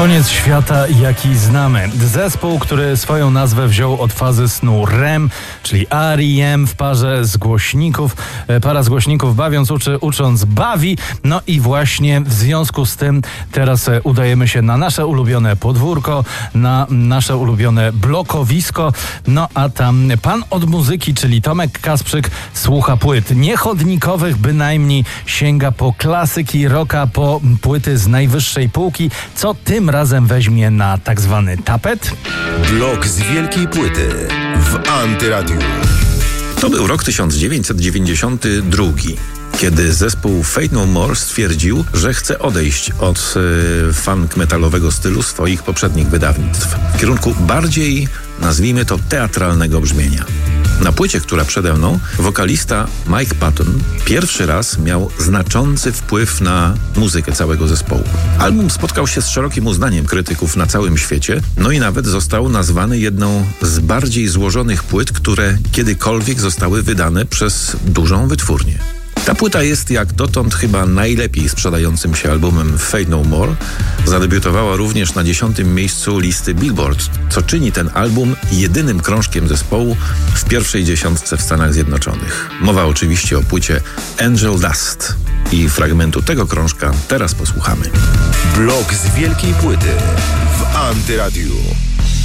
Koniec świata, jaki znamy. Zespół, który swoją nazwę wziął od fazy snu REM, czyli R.E.M. w parze z głośników. Para z głośników bawiąc ucząc bawi. No i właśnie w związku z tym teraz udajemy się na nasze ulubione podwórko, na nasze ulubione blokowisko. No a tam pan od muzyki, czyli Tomek Kasprzyk, słucha płyt niechodnikowych, bynajmniej sięga po klasyki rocka, po płyty z najwyższej półki. Co tym razem weźmie na tak zwany tapet? Blok z wielkiej płyty w Antyradiu. To był rok 1992, kiedy zespół Faith No More stwierdził, że chce odejść od funk metalowego stylu swoich poprzednich wydawnictw w kierunku bardziej, nazwijmy to, teatralnego brzmienia. Na płycie, która przede mną, wokalista Mike Patton pierwszy raz miał znaczący wpływ na muzykę całego zespołu. Album spotkał się z szerokim uznaniem krytyków na całym świecie, no i nawet został nazwany jedną z bardziej złożonych płyt, które kiedykolwiek zostały wydane przez dużą wytwórnię. Ta płyta jest jak dotąd chyba najlepiej sprzedającym się albumem Faith No More. Zadebiutowała również na 10. miejscu listy Billboard, co czyni ten album jedynym krążkiem zespołu w pierwszej dziesiątce w Stanach Zjednoczonych. Mowa oczywiście o płycie Angel Dust i fragmentu tego krążka teraz posłuchamy. Blok z wielkiej płyty w Antyradiu.